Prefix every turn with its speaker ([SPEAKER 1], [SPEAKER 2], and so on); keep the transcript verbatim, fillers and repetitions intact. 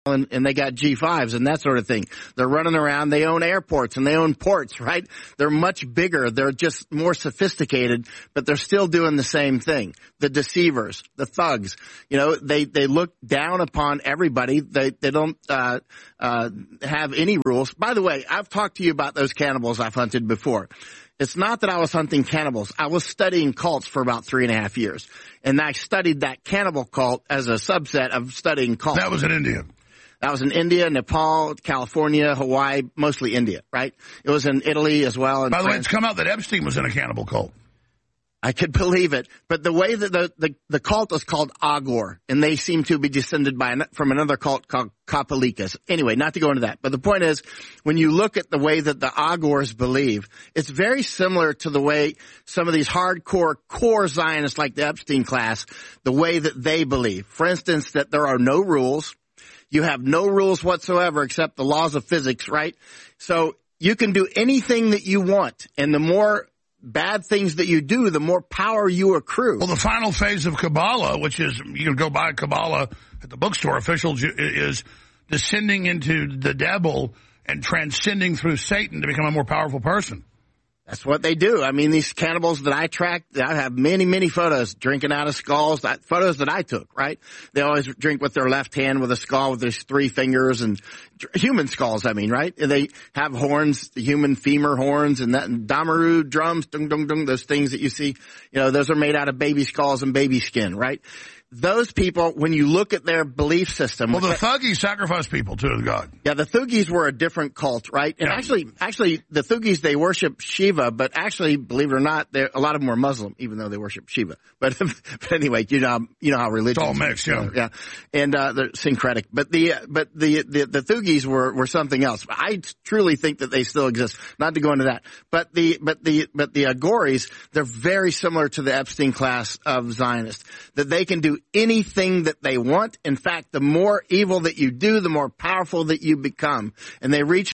[SPEAKER 1] and, and they got G fives and that sort of thing. They're running around. They own airports and they own ports, right? They're much bigger. They're just more sophisticated, but they're still doing the same thing. The deceivers, the thugs, you know, they, they look down upon everybody. They, they don't, uh, uh, have any rules. By the way, I've talked to you about those cannibals I've hunted before. It's not that I was hunting cannibals. I was studying cults for about three and a half years. And I studied that cannibal cult as a subset of studying cults.
[SPEAKER 2] That was in India.
[SPEAKER 1] That was in India, Nepal, California, Hawaii, mostly India, right? It was in Italy as well.
[SPEAKER 2] By the way, it's come out that Epstein was in a cannibal cult.
[SPEAKER 1] I could believe it. But the way that the, the, the cult is called Agor, and they seem to be descended by from another cult called Kapalikas. Anyway, not to go into that. But the point is, when you look at the way that the Agors believe, it's very similar to the way some of these hardcore core Zionists like the Epstein class, the way that they believe. For instance, that there are no rules. You have no rules whatsoever except the laws of physics, right? So you can do anything that you want. And the more bad things that you do, the more power you accrue.
[SPEAKER 2] Well, the final phase of Kabbalah, which is, you can go buy Kabbalah at the bookstore, officials, is descending into the devil and transcending through Satan to become a more powerful person.
[SPEAKER 1] That's what they do. I mean, these cannibals that I track, I have many, many photos drinking out of skulls, that, photos that I took, right? They always drink with their left hand with a skull with their three fingers and human skulls, I mean, right? And they have horns, the human femur horns and that, and damaru drums, dung, dung, dung, those things that you see, you know, those are made out of baby skulls and baby skin, right? Those people, when you look at their belief system.
[SPEAKER 2] Well, the Thuggees sacrifice people to God.
[SPEAKER 1] Yeah, the Thuggees were a different cult, right? And yeah. actually, actually, the Thuggees, they worship Shiva, but actually, believe it or not, a lot of them were Muslim, even though they worship Shiva. But, but anyway, you know, you know how religion.
[SPEAKER 2] It's all mixed, yeah.
[SPEAKER 1] Yeah. And, uh, they're syncretic. But the, but the, the, the Thuggees were, were something else. I truly think that they still exist. Not to go into that. But the, but the, but the Agoris, they're very similar to the Epstein class of Zionists. That they can do anything that they want. In fact, the more evil that you do, the more powerful that you become. And they reach